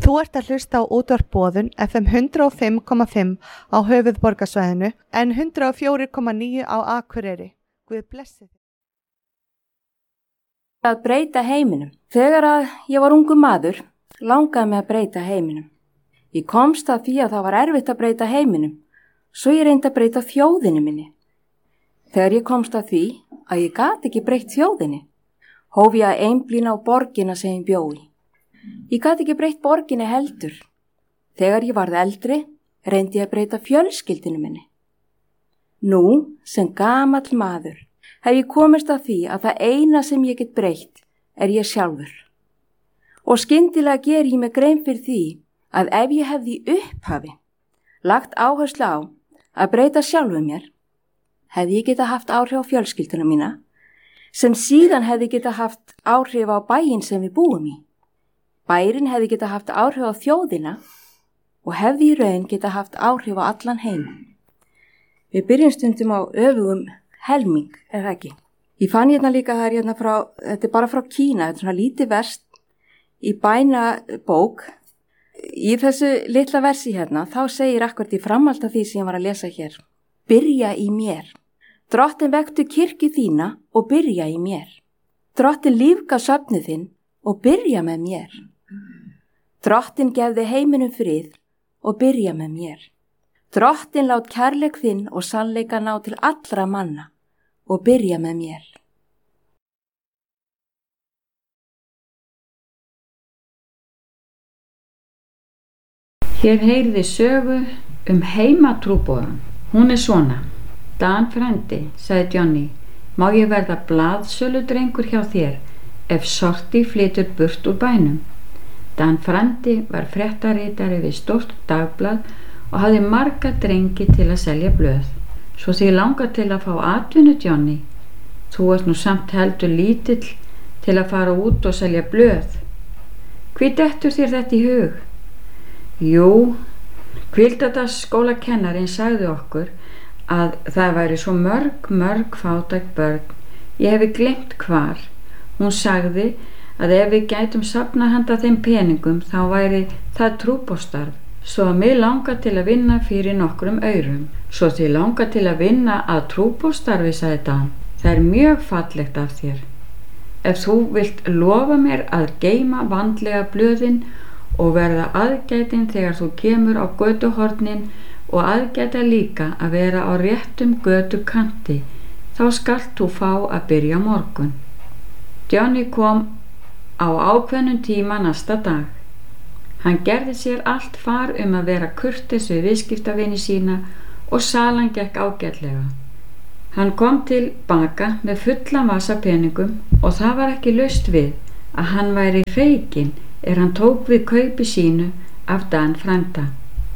Þú ert að hlusta á útvarp Boðun FM 105,5 á höfuðborgarsvæðinu en 104,9 á Akureyri. Guð blessi þig. Að breyta heiminum. Þegar að ég var ungur maður, langaði mig að breyta heiminum. Ég komst að því að það var erfitt að breyta heiminum, svo ég reyndi að breyta þjóðinni minni. Þegar ég komst að því að ég gat ekki breytt þjóðinni, hóf ég að einblína á borgina sem ég bjó í. Ég gat ekki breytt borginni heldur. Þegar ég varð eldri, reyndi ég að breyta fjölskyldinu minni. Nú, sem gamall maður, hef ég komist að því að það eina sem ég get breytt er ég sjálfur. Og skyndilega ger ég mig grein fyrir því að ef ég hefði í upphafi lagt áherslu á að breyta sjálfu mér, hefði ég geta haft áhrif á fjölskylduna mína, sem síðan hefði geta haft áhrif á bæinn sem við búum í. Bærin hefði geta haft áhrif á þjóðina og hefði í raun geta haft áhrif á allan heim. Við byrjum stundum á öfugum helming, er það ekki? Ég fann hérna líka þetta er bara frá Kína, þetta er svona lítið verst í bænabók. Í þessu litla versi hérna, þá segir akkurt í framhald af því sem ég var að lesa hér. Byrja í mér. Drottin vektu kirkju þína og byrja í mér. Drottin lífga söfnið þinn og byrja með mér. Drottin gefði heiminum frið og byrja með mér. Drottin lát kærleik þinn og sannleika ná til allra manna og byrja með mér. Hér heyrði sögu heimatrúboðan. Hún er svona. Dan frændi, sagði Johnny, má ég verða blaðsöludrengur hjá þér ef Sorti flytur burt úr bænum? Dan frændi var fréttaritari við stórt dagblað og hafði marga drengi til að selja blöð. Svo því langar til að fá atvinnu, Johnny. Þú ert nú samt heldur lítill til að fara út og selja blöð. Hví dettur þér þetta í hug? Jú, Hvíldadagsskólakennarinn sagði okkur að það væri svo mörg fátæk börn. Ég hefi gleymt hvar. Hún sagði að ef við gætum safnað handa þeim peningum þá væri það trúboðsstarf. Svo að mig langar til að vinna fyrir nokkrum aurum. Svo þið langar til að vinna að trúboðsstarfi, sagði Dan. Það er mjög fallegt af þér. Ef þú vilt lofa mér að geyma vandlega blöðin og verða aðgætin þegar þú kemur á götuhornin og aðgæta líka að vera á réttum götukanti, þá skalt þú fá að byrja morgun. Johnny kom á ákveðnum tíma næsta dag. Hann gerði sér allt far að vera kurteis við viðskiptavini sína og salan gekk ágætlega. Hann kom til baka með fullan vasa peningum og það var ekki laust við að hann væri hreykinn hann tók við kaupi sínu af Dan frænda.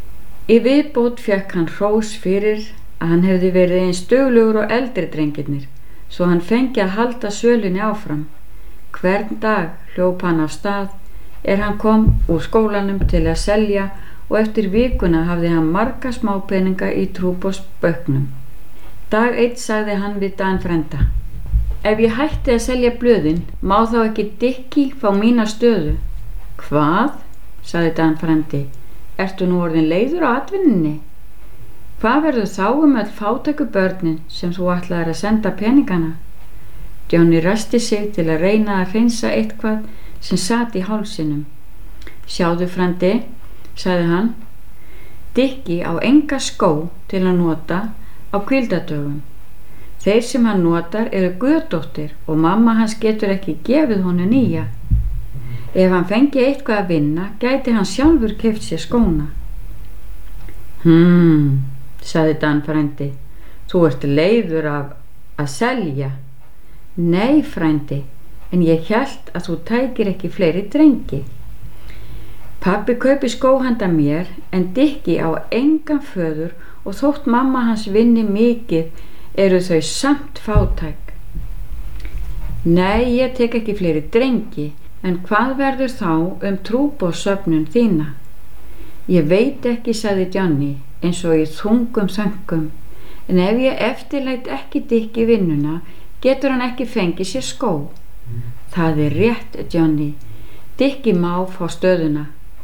Í viðbót fékk hann hrós fyrir að hann hefði verið eins duglegur og eldri drengirnir, svo hann fengi að halda sölunni áfram. Hvern dag hljóp hann af stað hann kom úr skólanum til að selja og eftir vikuna hafði hann marga smápeninga í trúboðsböknum. Dag 1 sagði hann við Dan frænda: Ef ég hætti að selja blöðin, má þá ekki Dickie fá mína stöðu? Hvað? Sagði Dan frændi. Ertu nú orðin leiður á atvinninni? Hvað verður þá öll fátæku börnin sem þú ætlaðir að senda peningana? Johnny ræsti sig til að reyna að hreinsa eitthvað sem sat í hálsinum. Sjáðu frændi, sagði hann, Dickie á enga skó til að nota á hvíldardögum. Þeir sem hann notar eru guðdóttir og mamma hans getur ekki gefið honum nýja. Ef hann fengi eitthvað að vinna, gæti hann sjálfur keypt sér skóna. Sagði Dan frændi, þú ert leiður af að selja. Nei, frændi, en ég hélt að þú tækir ekki fleiri drengi. Pabbi kaupi skó handa mér, en Dickie á engan föður og þótt mamma hans vinni mikið, eru þau samt fátæk. Nei, ég tek ekki fleiri drengi, en hvað verður þá trúboðssöfnun þína? Ég veit ekki, sagði Johnny, eins og í þungum þönkum, en ef ég eftirlæt ekki Dickie vinnuna, getur hann ekki fengið sér skó. Það er rétt, Johnny. Dickie má fá stöðuna.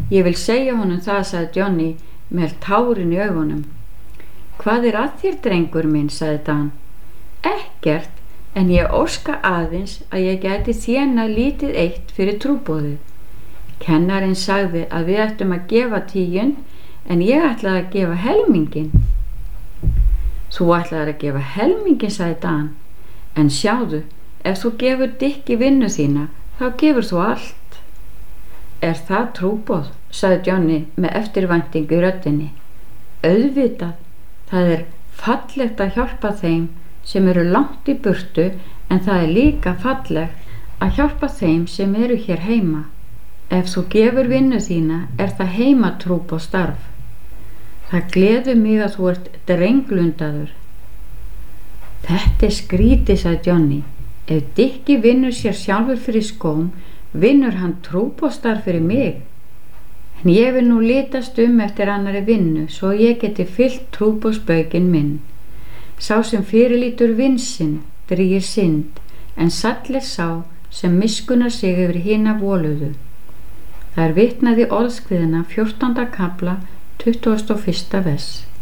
Ég vil segja honum það, sagði Johnny með tárin í augunum. Hvað að þér, drengur minn, sagði Dan. Ekkert, en ég óska aðeins að ég gæti þénað lítið eitt fyrir trúboðið. Kennarinn sagði að við ættum að gefa 10 en ég ætlaði að gefa helmingin. Þú ætlaðir að gefa helmingin, sagði Dan. En sjáðu, ef þú gefur Dickie vinnu þína, þá gefur þú allt. Er það trúboð, sagði Johnny með eftirvæntingu í röddinni. Auðvitað, það er fallegt að hjálpa þeim sem eru langt í burtu, en það er líka fallegt að hjálpa þeim sem eru hér heima. Ef þú gefur vinnu þína, er það heimatrúboð starf. Það gleður mig að þú ert drenglundaður. Þetta er skrítið, sagði Johnny. Ef Dickie vinnur sér sjálfur fyrir skóm, vinnur hann trúboðstarf fyrir mig. En ég vil nú litast eftir annari vinnu, svo ég geti fyllt trúboðsbaukinn minn. Sá sem fyrirlítur vinsinn drýgir synd, en sall er sá sem miskunnar sig yfir hina voluðu. Það vitnað í orðskviðina 14. kafla 21. vers.